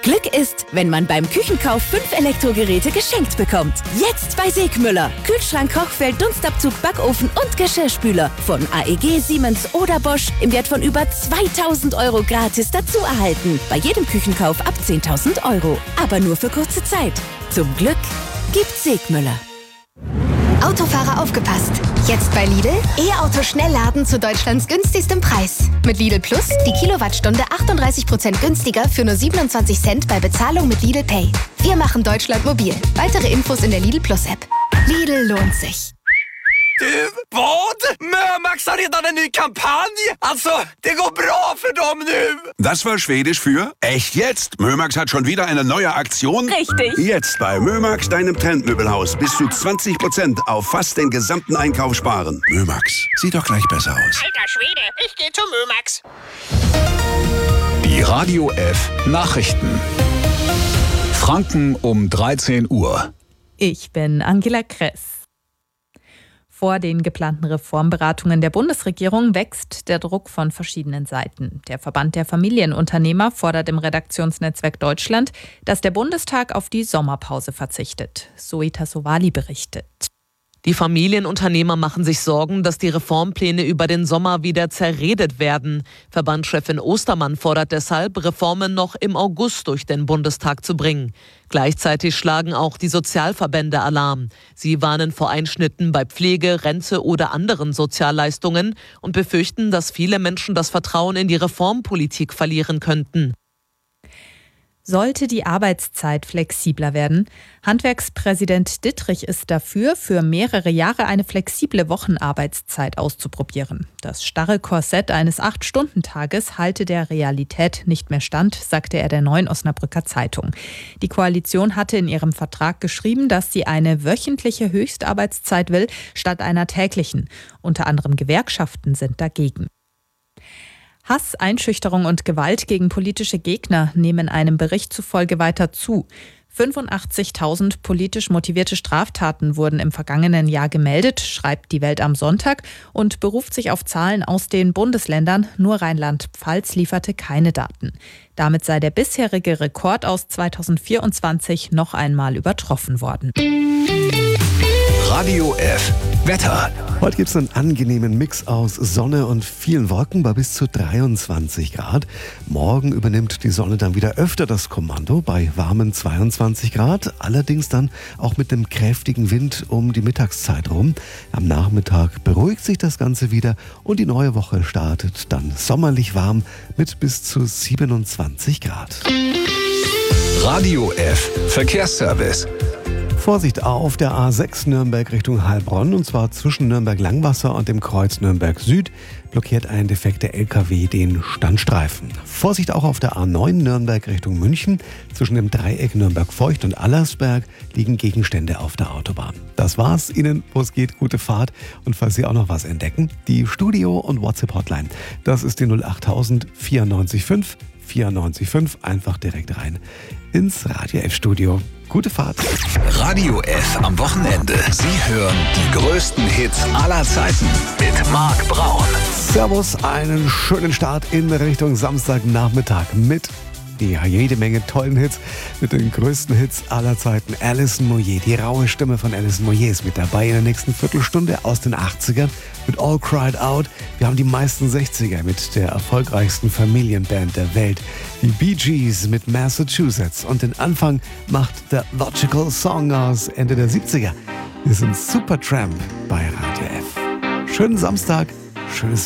Glück ist, wenn man beim Küchenkauf 5 Elektrogeräte geschenkt bekommt. Jetzt bei Segmüller. Kühlschrank, Kochfeld, Dunstabzug, Backofen und Geschirrspüler. Von AEG, Siemens oder Bosch im Wert von über 2.000 € gratis dazu erhalten. Bei jedem Küchenkauf ab 10.000 €. Aber nur für kurze Zeit. Zum Glück gibt's Segmüller. Autofahrer aufgepasst! Jetzt bei Lidl E-Auto Schnellladen zu Deutschlands günstigstem Preis. Mit Lidl Plus die Kilowattstunde 38% günstiger für nur 27 Cent bei Bezahlung mit Lidl Pay. Wir machen Deutschland mobil. Weitere Infos in der Lidl Plus App. Lidl lohnt sich. Du, vad? Mömax har redan en ny kampanj! Alltså, det går bra för dem nu! Das war Schwedisch für echt jetzt. Mömax hat schon wieder eine neue Aktion. Richtig. Jetzt bei Mömax, deinem Trendmöbelhaus. Bis zu 20% auf fast den gesamten Einkauf sparen. Mömax, sieht doch gleich besser aus. Alter Schwede, ich gehe zu Mömax. Die Radio F Nachrichten. Franken um 13 Uhr. Ich bin Angela Kress. Vor den geplanten Reformberatungen der Bundesregierung wächst der Druck von verschiedenen Seiten. Der Verband der Familienunternehmer fordert im Redaktionsnetzwerk Deutschland, dass der Bundestag auf die Sommerpause verzichtet. Zoe Tassovali berichtet. Die Familienunternehmer machen sich Sorgen, dass die Reformpläne über den Sommer wieder zerredet werden. Verbandschefin Ostermann fordert deshalb, Reformen noch im August durch den Bundestag zu bringen. Gleichzeitig schlagen auch die Sozialverbände Alarm. Sie warnen vor Einschnitten bei Pflege, Rente oder anderen Sozialleistungen und befürchten, dass viele Menschen das Vertrauen in die Reformpolitik verlieren könnten. Sollte die Arbeitszeit flexibler werden? Handwerkspräsident Dittrich ist dafür, für mehrere Jahre eine flexible Wochenarbeitszeit auszuprobieren. Das starre Korsett eines 8-Stunden-Tages halte der Realität nicht mehr stand, sagte er der Neuen Osnabrücker Zeitung. Die Koalition hatte in ihrem Vertrag geschrieben, dass sie eine wöchentliche Höchstarbeitszeit will, statt einer täglichen. Unter anderem Gewerkschaften sind dagegen. Hass, Einschüchterung und Gewalt gegen politische Gegner nehmen einem Bericht zufolge weiter zu. 85.000 politisch motivierte Straftaten wurden im vergangenen Jahr gemeldet, schreibt die Welt am Sonntag und beruft sich auf Zahlen aus den Bundesländern. Nur Rheinland-Pfalz lieferte keine Daten. Damit sei der bisherige Rekord aus 2024 noch einmal übertroffen worden. Radio F Wetter. Heute gibt es einen angenehmen Mix aus Sonne und vielen Wolken bei bis zu 23 Grad. Morgen übernimmt die Sonne dann wieder öfter das Kommando bei warmen 22 Grad. Allerdings dann auch mit einem kräftigen Wind um die Mittagszeit rum. Am Nachmittag beruhigt sich das Ganze wieder und die neue Woche startet dann sommerlich warm mit bis zu 27 Grad. Radio F Verkehrsservice. Vorsicht auf der A6 Nürnberg Richtung Heilbronn, und zwar zwischen Nürnberg-Langwasser und dem Kreuz Nürnberg Süd blockiert ein defekter LKW den Standstreifen. Vorsicht auch auf der A9 Nürnberg Richtung München. Zwischen dem Dreieck Nürnberg-Feucht und Allersberg liegen Gegenstände auf der Autobahn. Das war's. Ihnen, wo es geht, gute Fahrt. Und falls Sie auch noch was entdecken, die Studio- und WhatsApp-Hotline. Das ist die 08000 94 5 94 5. Einfach direkt rein ins Radio F-Studio. Gute Fahrt. Radio F am Wochenende. Sie hören die größten Hits aller Zeiten mit Marc Braun. Servus, einen schönen Start in Richtung Samstagnachmittag mit jede Menge tollen Hits, mit den größten Hits aller Zeiten. Alison Moyet, die raue Stimme von Alison Moyet ist mit dabei in der nächsten Viertelstunde aus den 80ern mit All Cried Out. Wir haben die meisten 60er mit der erfolgreichsten Familienband der Welt, die Bee Gees mit Massachusetts, und den Anfang macht der Logical Song aus Ende der 70er. Wir sind Supertramp bei Radio F. Schönen Samstag, schönes